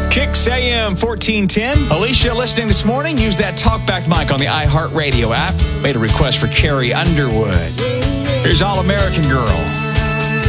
Kicks AM 1410. Alicia listening this morning. Use that talkback mic on the iHeartRadio app. Made a request for Carrie Underwood. Here's All American Girl.